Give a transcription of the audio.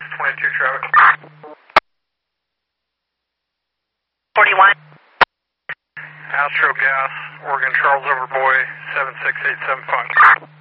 22 traffic. 41. Astro Gas, Oregon Charles Overboy, 76875.